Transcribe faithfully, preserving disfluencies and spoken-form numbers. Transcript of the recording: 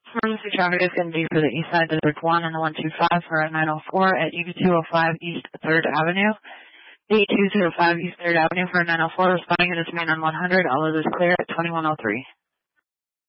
Emergency traffic is going to be for the East Side District one and the one two five for a nine oh four at E B two oh five East third Avenue. eight two zero five East third Avenue for a nine oh four, responding to this man on one hundred. All others clear at twenty-one oh three.